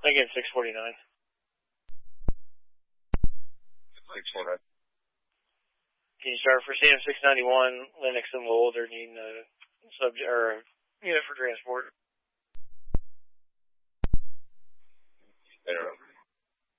Again, 649. 649. Can you start for CM691, Linux and Lowell, they're needing a subject or a unit for transport?